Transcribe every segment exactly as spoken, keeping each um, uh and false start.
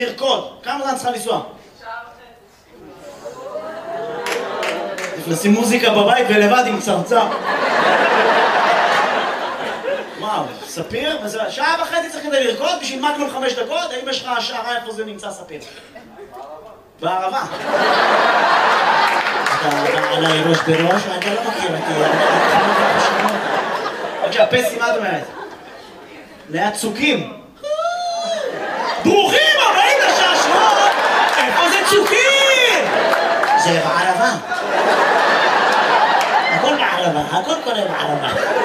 לרקוד, כמה זמן צריכה לנסוע? שעה וחצי. צריך לשים מוזיקה בבית ולבד עם צרצר. וואו, ספיר? שעה וחצי צריך כדי לרקוד בשביל מגנום חמש דקות? האם יש לך השערה איפה זה נמצא ספיר? בערבה. אתה עליי ראש בראש ואתה לא מכיר אותי. בבקשה, פסי, מה את אומרת? ליד צוקים. ברוכים הבאים לשעשועון! איפה זה צוקים? זה בערבה. הכל בערבה, הכל קורה בערבה.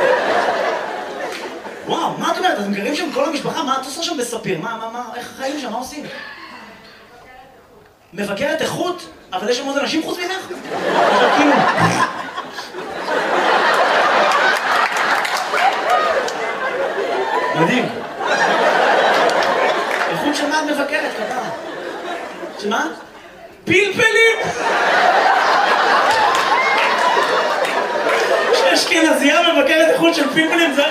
וואו, מה את אומרת? אתם גרים שם כל המשפחה? מה את עושה שם בספיר? מה, מה, מה, איך חיים שם? מה עושים? מבקרת איכות? אבל יש שם עוד אנשים חוץ ממך? עכשיו כאילו... מדהים. איכות של מה את מבקרת, כתב? שמה? פלפלים! שאשכנזייה מבקרת איכות של פלפלים זה...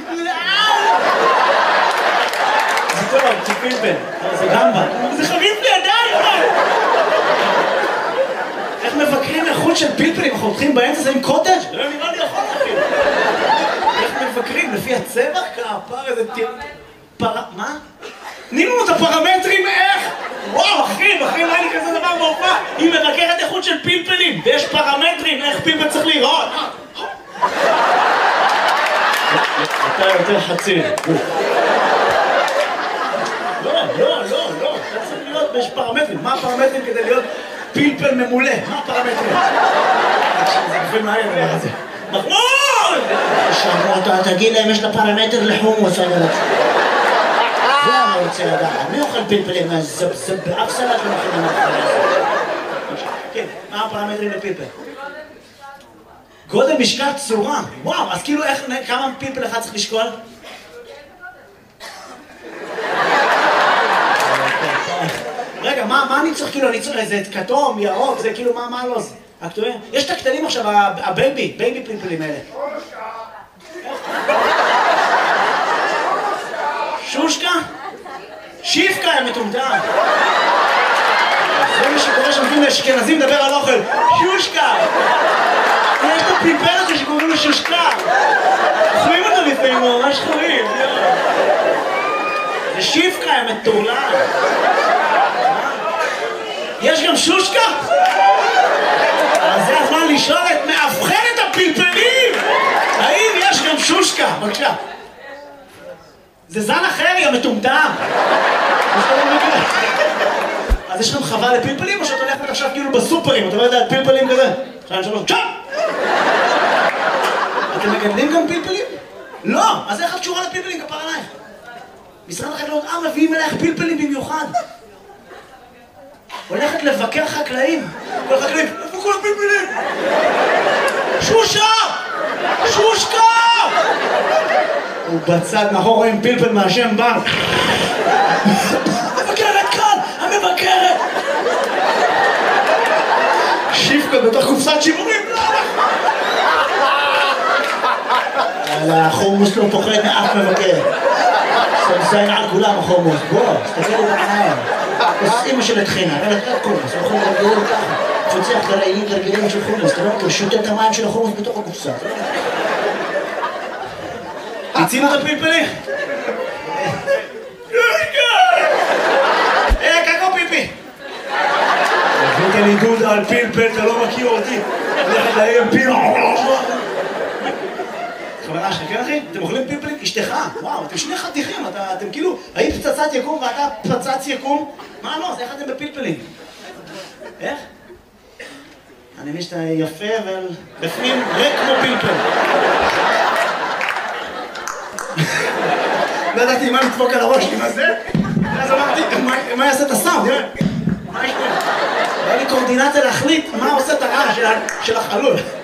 זה טוב, זה פלפל. זה גמבה. זה חריף לי עדיין! איך מבקרים איכות של פלפלים? אנחנו הולכים באמצע זה עם קוטג'? לא נראה לי יכול להכין. איך מבקרים? לפי הצבע? כפר איזה טיר... פר... מה? תני לנו את הפרמטרים איך? וואו, אחי, אחי, לא היה לי כזה דבר בהופעה. היא מבקרת איכות של פלפלים, ויש פרמטרים איך פלפל צריך להיראות. אתה יותר חצי. לא, לא, לא, לא. אתה צריך להיות, יש פרמטרים. מה הפרמטרים כדי להיות פלפל ממולא? מה הפרמטרים? זה גופים מהר, מה זה? מחמוד! שמעו אותה, תגיד להם, יש לה פרמטר לחומוס, אני רוצה. זה אני רוצה לדעת. מי אוכל פלפלים? זה באף סלט לא אוכלים מהפרמטרים. כן, מה הפרמטרים לפלפל? גודל, משקל, צורה. וואו, אז כאילו איך, כמה פלפל אחד צריך לשקול? רגע, מה אני צריך כאילו, אני צריך איזה כתום, ירוק, זה כאילו, מה לא זה? הכתובים? יש את הקטנים עכשיו, הבייבי, בייבי פלפלים האלה. שושקה? שיפקה, יא מטומטם. זה מה שקורה שנותנים לאשכנזים לדבר על אוכל. שושקה! יש את הפלפל הזה שקוראים לו שושקה. אוכלים אותו לפעמים, ממש חורים. זה שיפקה, יא מטורלל. יש גם שושקה? אז זה הזמן לשאול את מאבחנת הפלפלים! האם יש גם שושקה? בבקשה. זה זן אחר, יא מטומטם! אז יש לכם חווה לפלפלים או שאת הולכת עכשיו כאילו בסופרים? אתה לא יודע, פלפלים כזה? שתיים, שלוש, שם! אתם מגדלים גם פלפלים? לא! אז איך את קשורה לפלפלים כפר עלייך? משרד החקלאות, אה, מביאים אלייך פלפלים במיוחד. הולכת לבקר חקלאים. כל החקלאים, איפה כל הפלפלים? שושה! שושקה! הוא בצד מאחור רואים פלפל מהשם בר. המבקרת כאן! המבקרת! שיפקה בתוך קופסת שימורים. החומוס לא פוחד מאף מבקר. סמסיין על כולם החומוס. בוא, תסתכל לי בעיניים. אז אמא של התחינה, אבל אתה קומוס, אנחנו נרגלים ככה. תפצח לרעילים תרגילים של חומוס, אתה לא מכיר, שותה את המים של החומוס בתוך הקופסה. תצינו את הפלפלים? אה, קקו פיפי! הבאת לי דודה על פלפל, אתה לא מכיר אותי. הולכת להם פלפל. חברה שלך, כן אחי? אתם אוכלים פלפלים? אשתך? וואו, אתם שני חתיכים, אתם כאילו, היית פצצת יקום ואתה פצץ יקום? מה לא? אז איך אתם בפלפלים? איך? אני מבין שאתה יפה, אבל בפנים ריק כמו פלפל. לא ידעתי מה לדפוק על הראש שלי, מה זה? אז אמרתי, מה יעשה את הסאונד? מה יש פה? היה לי קורדינציה להחליט מה עושה את הרעש של החלול.